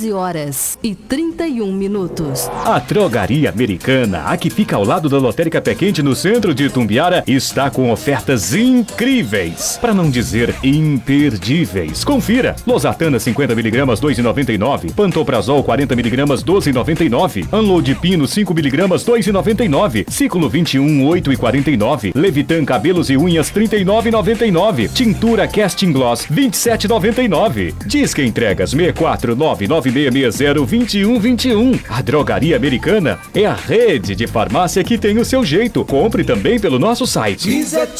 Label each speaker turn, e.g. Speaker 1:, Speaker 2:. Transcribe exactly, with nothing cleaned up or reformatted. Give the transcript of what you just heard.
Speaker 1: quinze horas e trinta e um minutos.
Speaker 2: A Drogaria Americana, a que fica ao lado da Lotérica Pé Quente no centro de Itumbiara, está com ofertas incríveis, para não dizer imperdíveis. Confira: losartana cinquenta miligramas, dois reais e noventa e nove centavos. Pantoprazol quarenta miligramas, doze reais e noventa e nove centavos. Anlodipino cinco miligramas, dois reais e noventa e nove centavos. Ciclo vinte e um, oito reais e quarenta e nove centavos. Levitan cabelos e unhas, trinta e nove reais e noventa e nove centavos. Tintura Casting Gloss, vinte e sete reais e noventa e nove centavos. Disque entregas seis quatro nove nove seis seis zero dois um dois um. A Drogaria Americana é a rede de farmácia que tem o seu jeito. Compre também pelo nosso site.